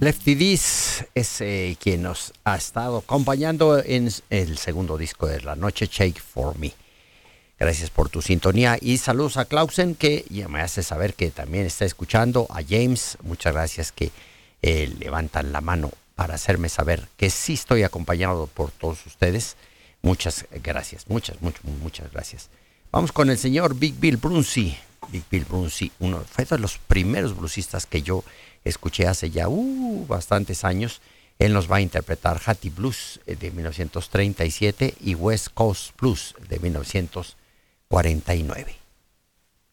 Lefty Diz es quien nos ha estado acompañando en el segundo disco de la noche, Shake for Me. Gracias por tu sintonía y saludos a Clausen, que ya me hace saber que también está escuchando, a James, muchas gracias que levantan la mano para hacerme saber que sí estoy acompañado por todos ustedes. Muchas gracias, muchas gracias. Vamos con el señor Big Bill Brunsey. Big Bill Brunsey, fue de los primeros bluesistas que yo escuché hace ya bastantes años. Él nos va a interpretar Hattie Blues de 1937 y West Coast Blues de 1949.